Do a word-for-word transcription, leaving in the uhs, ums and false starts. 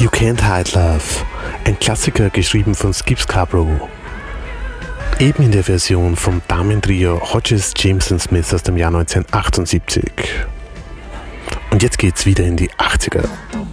You Can't Hide Love, ein Klassiker geschrieben von Skip Scarborough. Eben in der Version vom Damentrio Hodges, James and Smith aus dem Jahr neunzehnhundertachtundsiebzig. Und jetzt geht's wieder in die achtziger.